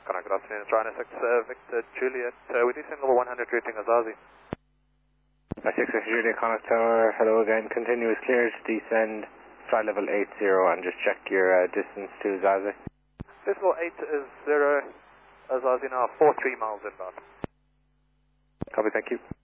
Connor, good afternoon. It's Rhino 6 Victor Juliet. We descend level 100 routing Azazi. 6 Juliet, Connor Tower. Hello again. Continuous clear to descend flight level 80 and just check your distance to Azazi. Decimal 8 is 0. Azazi now 43 miles inbound. Copy, thank you.